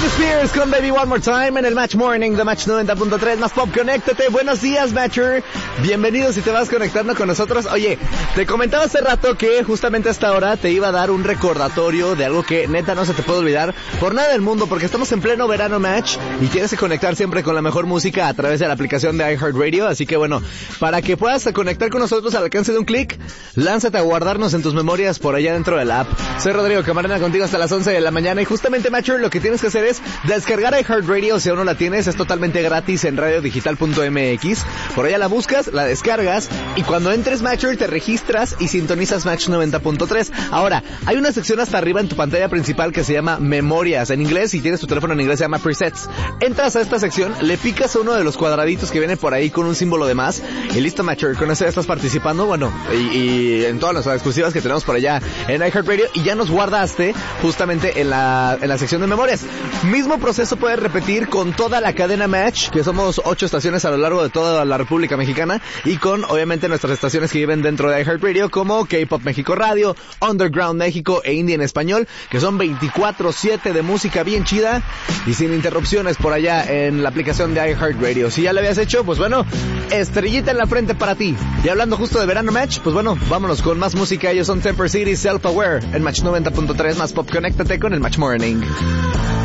Spears con Baby One More Time en el Match Morning de Match 90.3 más Pop. Conéctate. Buenos días, Matcher. Bienvenidos si te vas conectando con nosotros. Oye, te comentaba hace rato que justamente a esta hora te iba a dar un recordatorio de algo que neta no se te puede olvidar por nada del mundo, porque estamos en pleno verano, Match, y tienes que conectar siempre con la mejor música a través de la aplicación de iHeartRadio. Así que bueno, para que puedas conectar con nosotros al alcance de un clic, lánzate a guardarnos en tus memorias por allá dentro de la app. Soy Rodrigo Camarena contigo hasta las 11 de la mañana y justamente, Matcher, lo que tienes que hacer es descargar iHeartRadio. Si aún no la tienes, es totalmente gratis en radiodigital.mx. Por allá la buscas, la descargas y cuando entres, Matcher, te registras y sintonizas Match 90.3. Ahora, hay una sección hasta arriba en tu pantalla principal que se llama Memorias en inglés. Si tienes tu teléfono en inglés se llama Presets. Entras a esta sección, le picas a uno de los cuadraditos que viene por ahí con un símbolo de más y listo, Matcher, con eso ya estás participando, bueno, y en todas las exclusivas que tenemos por allá en iHeartRadio y ya nos guardaste justamente en la sección de Memorias. Mismo proceso puedes repetir con toda la cadena Match, que somos 8 estaciones a lo largo de toda la República Mexicana, y con obviamente nuestras estaciones que viven dentro de iHeartRadio como K-Pop México Radio, Underground México e Indie en Español, que son 24/7 de música bien chida y sin interrupciones por allá en la aplicación de iHeartRadio. Si ya lo habías hecho, pues bueno, estrellita en la frente para ti. Y hablando justo de verano, Match, pues bueno, vámonos con más música. Ellos son Temper City, Self Aware en Match 90.3 más Pop. Conéctate con el Match Morning.